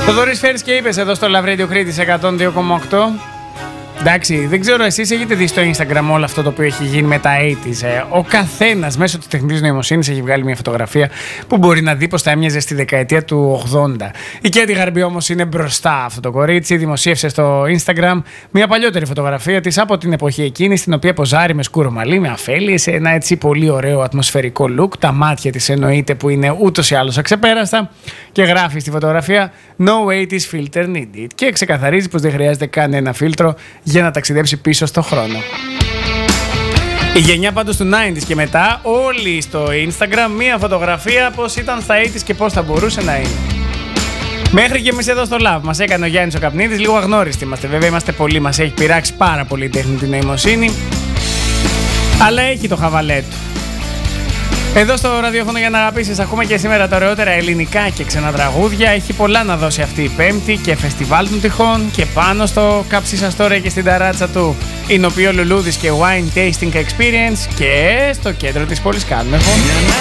Το Δωρής φέρεις και είπες εδώ στο Love Radio Κρήτης 102,8. Εντάξει, δεν ξέρω εσείς έχετε δει στο Instagram όλο αυτό το οποίο έχει γίνει με τα 80's. Ο καθένας μέσω της τεχνητής νοημοσύνης έχει βγάλει μια φωτογραφία που μπορεί να δει πως θα έμοιαζε στη δεκαετία του 80. Η Κέντι Γαρμπή όμως είναι μπροστά αυτό το κορίτσι. Δημοσίευσε στο Instagram μια παλιότερη φωτογραφία της από την εποχή εκείνη, στην οποία ποζάρει με σκούρο μαλλί, με αφέλειες, ένα έτσι πολύ ωραίο ατμοσφαιρικό look. Τα μάτια της εννοείται που είναι ούτως ή άλλως αξεπέραστα. Και γράφει στη φωτογραφία No 80's filter needed. Και ξεκαθαρίζει πως δεν χρειάζεται καν ένα φίλτρο για να ταξιδέψει πίσω στο χρόνο. Η γενιά πάντως του 90's και μετά, όλοι στο Instagram μία φωτογραφία πως ήταν στα 80's και πως θα μπορούσε να είναι. Μέχρι και εμείς εδώ στο Love μας έκανε ο Γιάννης ο Καπνίδης, λίγο αγνώριστοι είμαστε. Βέβαια είμαστε πολλοί, μας έχει πειράξει πάρα πολύ η τεχνητή νοημοσύνη. Αλλά έχει το χαβαλέ του. Εδώ στο ραδιόφωνο για να αγαπήσεις ακούμε και σήμερα τα ωραιότερα ελληνικά και ξένα τραγούδια. Έχει πολλά να δώσει αυτή η Πέμπτη και φεστιβάλ των τυχών και πάνω στο κάψι σας τώρα και στην ταράτσα του είναι ο Πιο Λουλούδης και Wine Tasting Experience και στο κέντρο της πόλης κάνουμε